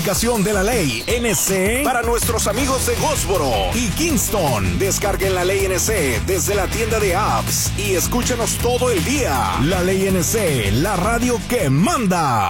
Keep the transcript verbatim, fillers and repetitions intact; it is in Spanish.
Aplicación de La Ley N C para nuestros amigos de Goldsboro y Kingston. Descarguen La Ley N C desde la tienda de apps y escúchanos todo el día. La Ley N C, la radio que manda.